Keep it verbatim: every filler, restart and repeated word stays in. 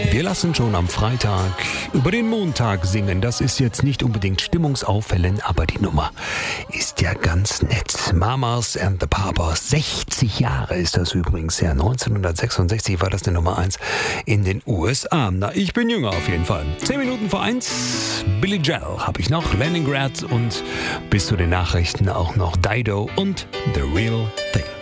Wir lassen schon am Freitag über den Montag singen. Das ist jetzt nicht unbedingt stimmungsauffällend, aber die Nummer ist ja ganz nett. Mamas and the Papas. sechzig Jahre ist das übrigens her. neunzehnhundertsechsundsechzig war das eine Nummer eins in den U S A. Na, ich bin jünger auf jeden Fall. Zehn Minuten vor eins. Billy Joel habe ich noch. Leningrad und bis zu den Nachrichten auch noch Dido und The Real Thing.